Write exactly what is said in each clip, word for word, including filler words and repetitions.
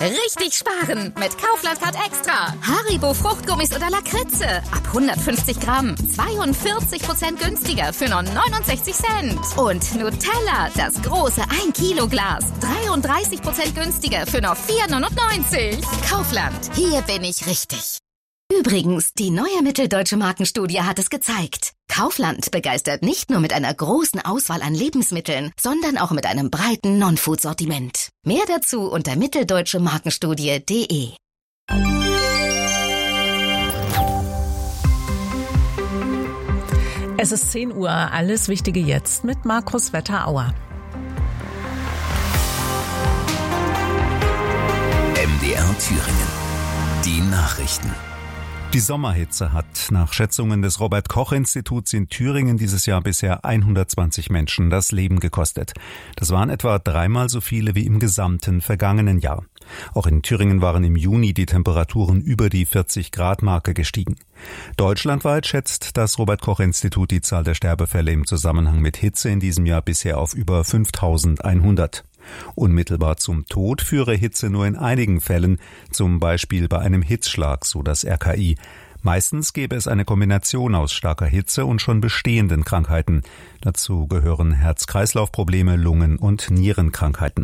Richtig sparen mit Kaufland Card Extra. Haribo Fruchtgummis oder Lakritze. Ab hundertfünfzig Gramm. zweiundvierzig Prozent günstiger für nur neunundsechzig Cent. Und Nutella, das große ein Kilo Glas. dreiunddreißig Prozent günstiger für nur vier neunundneunzig. Kaufland, hier bin ich richtig. Übrigens, die neue Mitteldeutsche Markenstudie hat es gezeigt. Kaufland begeistert nicht nur mit einer großen Auswahl an Lebensmitteln, sondern auch mit einem breiten Non-Food-Sortiment. Mehr dazu unter mitteldeutschemarkenstudie punkt de. Es ist zehn Uhr, alles Wichtige jetzt mit Markus Wetterauer. M D R Thüringen. Die Nachrichten. Die Sommerhitze hat nach Schätzungen des Robert-Koch-Instituts in Thüringen dieses Jahr bisher hundertzwanzig Menschen das Leben gekostet. Das waren etwa dreimal so viele wie im gesamten vergangenen Jahr. Auch in Thüringen waren im Juni die Temperaturen über die vierzig-Grad-Marke gestiegen. Deutschlandweit schätzt das Robert-Koch-Institut die Zahl der Sterbefälle im Zusammenhang mit Hitze in diesem Jahr bisher auf über fünftausendeinhundert. Unmittelbar zum Tod führe Hitze nur in einigen Fällen, zum Beispiel bei einem Hitzschlag, so das R K I. Meistens gäbe es eine Kombination aus starker Hitze und schon bestehenden Krankheiten. Dazu gehören Herz-Kreislauf-Probleme, Lungen- und Nierenkrankheiten.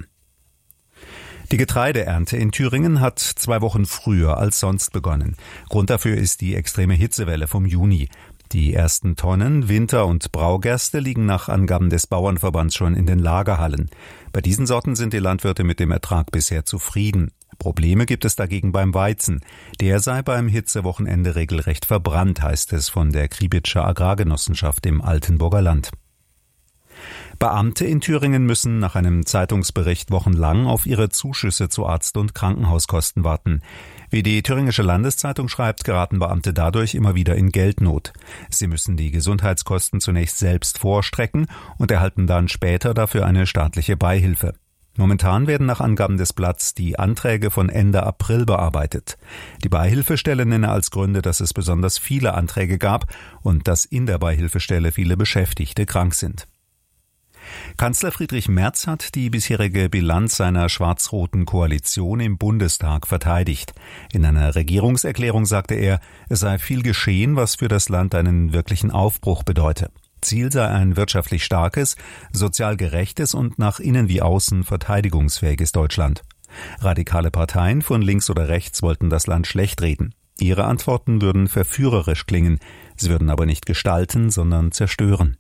Die Getreideernte in Thüringen hat zwei Wochen früher als sonst begonnen. Grund dafür ist die extreme Hitzewelle vom Juni. Die ersten Tonnen Winter- und Braugerste liegen nach Angaben des Bauernverbands schon in den Lagerhallen. Bei diesen Sorten sind die Landwirte mit dem Ertrag bisher zufrieden. Probleme gibt es dagegen beim Weizen. Der sei beim Hitzewochenende regelrecht verbrannt, heißt es von der Kriebitscher Agrargenossenschaft im Altenburger Land. Beamte in Thüringen müssen nach einem Zeitungsbericht wochenlang auf ihre Zuschüsse zu Arzt- und Krankenhauskosten warten. Wie die Thüringische Landeszeitung schreibt, geraten Beamte dadurch immer wieder in Geldnot. Sie müssen die Gesundheitskosten zunächst selbst vorstrecken und erhalten dann später dafür eine staatliche Beihilfe. Momentan werden nach Angaben des Blatts die Anträge von Ende April bearbeitet. Die Beihilfestelle nenne als Gründe, dass es besonders viele Anträge gab und dass in der Beihilfestelle viele Beschäftigte krank sind. Kanzler Friedrich Merz hat die bisherige Bilanz seiner schwarz-roten Koalition im Bundestag verteidigt. In einer Regierungserklärung sagte er, es sei viel geschehen, was für das Land einen wirklichen Aufbruch bedeute. Ziel sei ein wirtschaftlich starkes, sozial gerechtes und nach innen wie außen verteidigungsfähiges Deutschland. Radikale Parteien von links oder rechts wollten das Land schlechtreden. Ihre Antworten würden verführerisch klingen, sie würden aber nicht gestalten, sondern zerstören.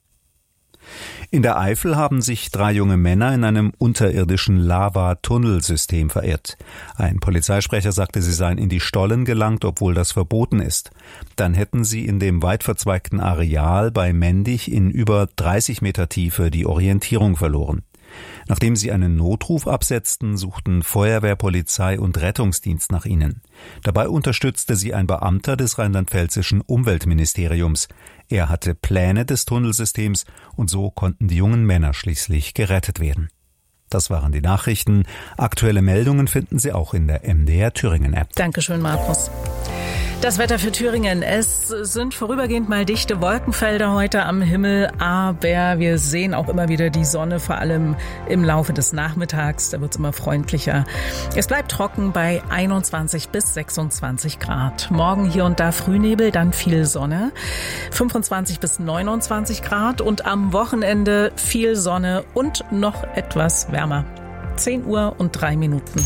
In der Eifel haben sich drei junge Männer in einem unterirdischen Lava-Tunnelsystem verirrt. Ein Polizeisprecher sagte, sie seien in die Stollen gelangt, obwohl das verboten ist. Dann hätten sie in dem weit verzweigten Areal bei Mendig in über dreißig Meter Tiefe die Orientierung verloren. Nachdem sie einen Notruf absetzten, suchten Feuerwehr, Polizei und Rettungsdienst nach ihnen. Dabei unterstützte sie ein Beamter des rheinland-pfälzischen Umweltministeriums. Er hatte Pläne des Tunnelsystems und so konnten die jungen Männer schließlich gerettet werden. Das waren die Nachrichten. Aktuelle Meldungen finden Sie auch in der M D R Thüringen App. Dankeschön, Markus. Das Wetter für Thüringen. Es sind vorübergehend mal dichte Wolkenfelder heute am Himmel, aber wir sehen auch immer wieder die Sonne, vor allem im Laufe des Nachmittags. Da wird es immer freundlicher. Es bleibt trocken bei einundzwanzig bis sechsundzwanzig Grad. Morgen hier und da Frühnebel, dann viel Sonne. fünfundzwanzig bis neunundzwanzig Grad und am Wochenende viel Sonne und noch etwas wärmer. zehn Uhr und drei Minuten.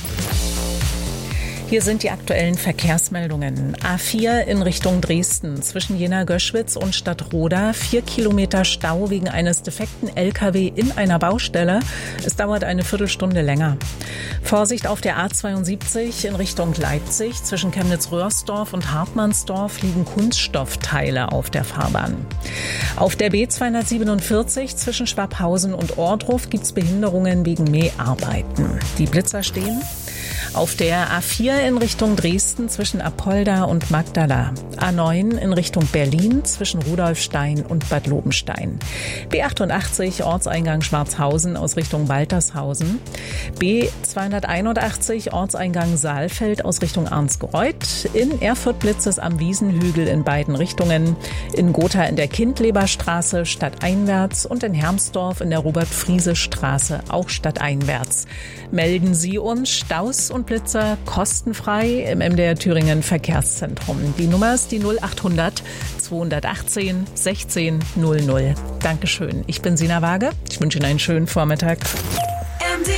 Hier sind die aktuellen Verkehrsmeldungen. A vier in Richtung Dresden zwischen Jena-Göschwitz und Stadtroda. Vier Kilometer Stau wegen eines defekten L K W in einer Baustelle. Es dauert eine Viertelstunde länger. Vorsicht auf der A zweiundsiebzig in Richtung Leipzig. Zwischen Chemnitz-Röhrsdorf und Hartmannsdorf liegen Kunststoffteile auf der Fahrbahn. Auf der B zweihundertsiebenundvierzig zwischen Schwabhausen und Ohrdruf gibt es Behinderungen wegen Mäharbeiten. Die Blitzer stehen. Auf der A vier in Richtung Dresden zwischen Apolda und Magdala. A neun in Richtung Berlin zwischen Rudolfstein und Bad Lobenstein. B achtundachtzig Ortseingang Schwarzhausen aus Richtung Waltershausen. B zweihunderteinundachtzig Ortseingang Saalfeld aus Richtung Arnsgreuth. In Erfurt blitzt es am Wiesenhügel in beiden Richtungen. In Gotha in der Kindleberstraße stadteinwärts und in Hermsdorf in der Robert-Friese-Straße auch stadteinwärts. Melden Sie uns Staus Blitz und Blitzer kostenfrei im M D R Thüringen Verkehrszentrum. Die Nummer ist die null achthundert zweihundertachtzehn sechzehn null null. Dankeschön. Ich bin Sina Waage. Ich wünsche Ihnen einen schönen Vormittag. M D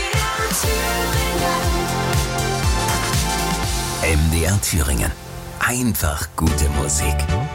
R Thüringen. M D R Thüringen. Einfach gute Musik.